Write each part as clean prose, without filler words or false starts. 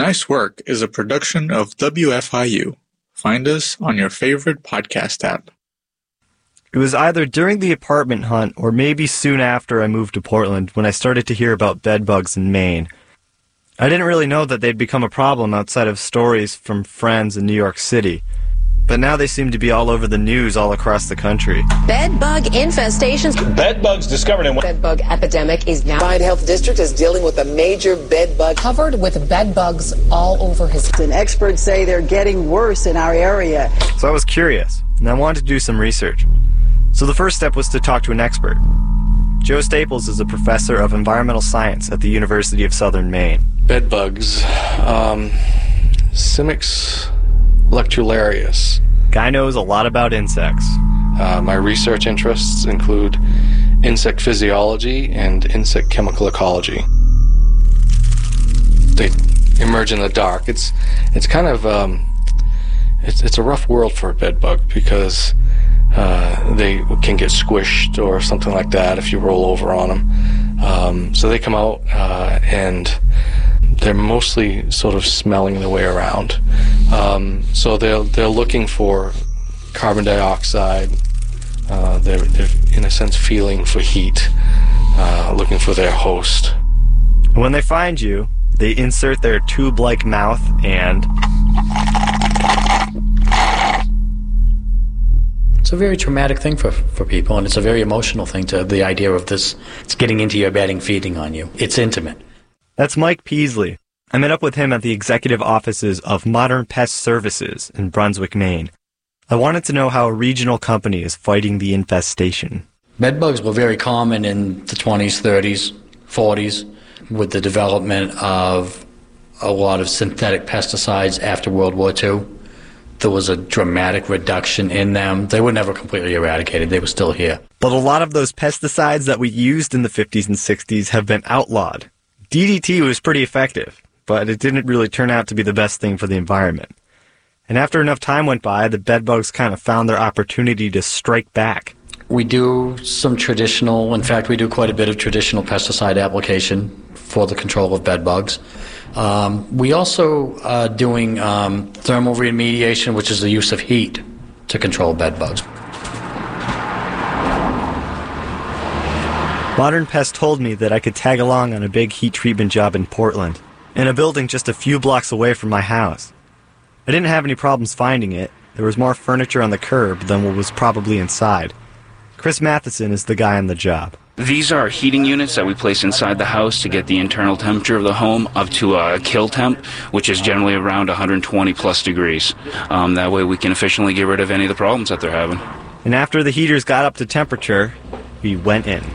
Nice Work is a production of WFIU. Find us on your favorite podcast app. It was either during the apartment hunt or maybe soon after I moved to Portland when I started to hear about bedbugs in Maine. I didn't really know that they'd become a problem outside of stories from friends in New York City. But now they seem to be all over the news all across the country. Bedbug infestations. Bedbugs discovered in... Bedbug epidemic is now... Pine Health District is dealing with a major bedbug... covered with bedbugs all over his... And experts say they're getting worse in our area. So I was curious, and I wanted to do some research. So the first step was to talk to an expert. Joe Staples is a professor of environmental science at the University of Southern Maine. Bedbugs. Simix lectularius. Guy knows a lot about insects. My research interests include insect physiology and insect chemical ecology. They emerge in the dark. It's kind of it's a rough world for a bedbug because they can get squished or something like that if you roll over on them. So they come out and they're mostly sort of smelling their way around. So they're looking for carbon dioxide. They're in a sense feeling for heat, looking for their host. When they find you, they insert their tube-like mouth and... It's a very traumatic thing for people, and it's a very emotional thing to the idea of this. It's getting into your bed and feeding on you. It's intimate. That's Mike Peasley. I met up with him at the executive offices of Modern Pest Services in Brunswick, Maine. I wanted to know how a regional company is fighting the infestation. Bedbugs were very common in the 20s, 30s, 40s, with the development of a lot of synthetic pesticides after World War II. There was a dramatic reduction in them. They were never completely eradicated. They were still here. But a lot of those pesticides that we used in the 50s and 60s have been outlawed. DDT was pretty effective, but it didn't really turn out to be the best thing for the environment. And after enough time went by, the bedbugs kind of found their opportunity to strike back. We do some traditional, in fact, we do quite a bit of traditional pesticide application for the control of bedbugs. We also are doing thermal remediation, which is the use of heat to control bedbugs. Modern Pest told me that I could tag along on a big heat treatment job in Portland, in a building just a few blocks away from my house. I didn't have any problems finding it. There was more furniture on the curb than what was probably inside. Chris Matheson is the guy on the job. These are heating units that we place inside the house to get the internal temperature of the home up to a kill temp, which is generally around 120 plus degrees. That way we can efficiently get rid of any of the problems that they're having. And after the heaters got up to temperature, we went in.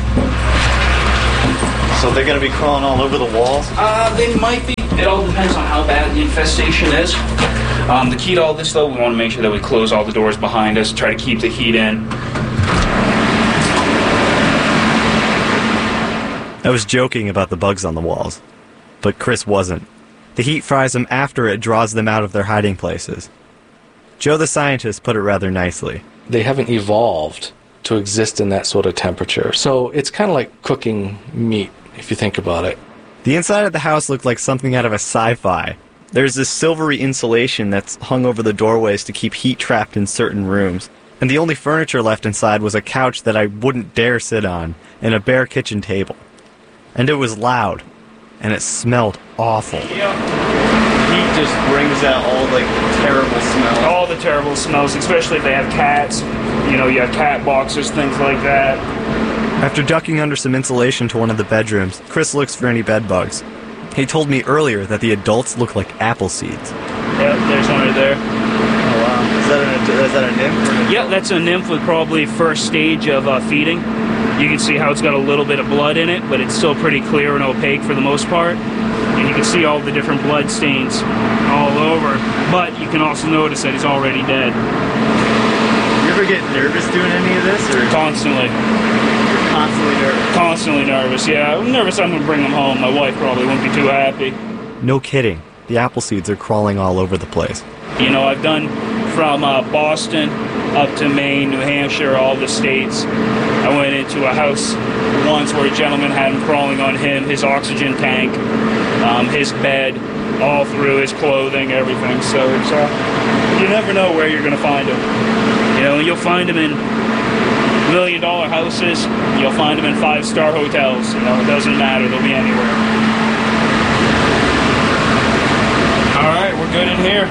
So they're going to be crawling all over the walls? They might be. It all depends on how bad the infestation is. The key to all this, though, we want to make sure that we close all the doors behind us, try to keep the heat in. I was joking about the bugs on the walls, but Chris wasn't. The heat fries them after it draws them out of their hiding places. Joe the scientist put it rather nicely. They haven't evolved to exist in that sort of temperature. So it's kind of like cooking meat, if you think about it. The inside of the house looked like something out of a sci-fi. There's this silvery insulation that's hung over the doorways to keep heat trapped in certain rooms. And the only furniture left inside was a couch that I wouldn't dare sit on, and a bare kitchen table. And it was loud, and it smelled awful. Yeah. Heat just brings out all the terrible smells. All the terrible smells, especially if they have cats. You know, you have cat boxes, things like that. After ducking under some insulation to one of the bedrooms, Chris looks for any bed bugs. He told me earlier that the adults look like apple seeds. Yep, there's one right there. Oh wow, is that a nymph? Yep, that's a nymph with probably first stage of feeding. You can see how it's got a little bit of blood in it, but it's still pretty clear and opaque for the most part. And you can see all the different blood stains all over. But you can also notice that he's already dead. You ever get nervous doing any of this? Or? Constantly. You're constantly nervous? Constantly nervous, yeah. I'm nervous I'm going to bring him home. My wife probably won't be too happy. No kidding. The apple seeds are crawling all over the place. You know, I've done from Boston up to Maine, New Hampshire, all the states. I went into a house once where a gentleman had him crawling on him, his oxygen tank, his bed, all through his clothing, everything. So it's you never know where you're going to find him. You know, you'll find him in $1 million houses. You'll find him in 5-star hotels. You know, it doesn't matter. They'll be anywhere. All right, we're good in here.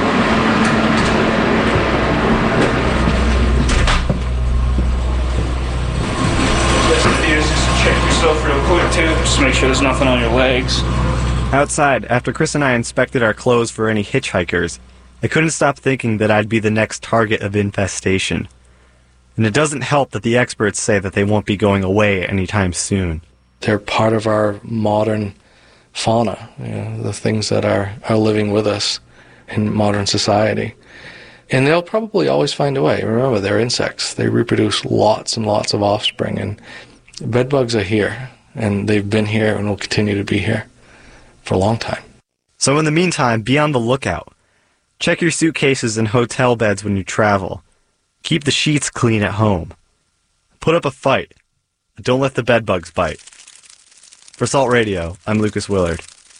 Just check yourself real quick too. Just make sure there's nothing on your legs. Outside, after Chris and I inspected our clothes for any hitchhikers, I couldn't stop thinking that I'd be the next target of infestation. And it doesn't help that the experts say that they won't be going away anytime soon. They're part of our modern fauna, you know, the things that are living with us in modern society. And they'll probably always find a way. Remember, they're insects. They reproduce lots and lots of offspring. And bedbugs are here, and they've been here and will continue to be here for a long time. So in the meantime, be on the lookout. Check your suitcases and hotel beds when you travel. Keep the sheets clean at home. Put up a fight. Don't let the bedbugs bite. For Salt Radio, I'm Lucas Willard.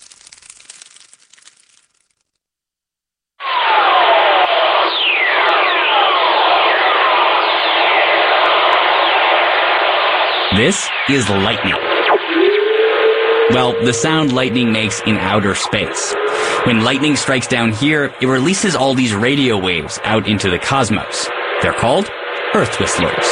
This is lightning. Well, the sound lightning makes in outer space. When lightning strikes down here, it releases all these radio waves out into the cosmos. They're called Earth Whistlers.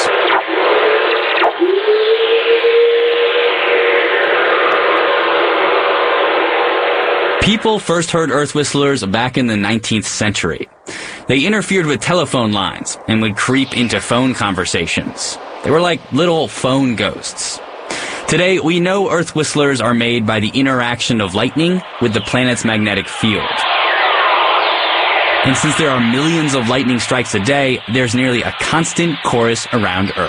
People first heard Earth Whistlers back in the 19th century. They interfered with telephone lines and would creep into phone conversations. They were like little phone ghosts. Today, we know Earth Whistlers are made by the interaction of lightning with the planet's magnetic field. And since there are millions of lightning strikes a day, there's nearly a constant chorus around Earth.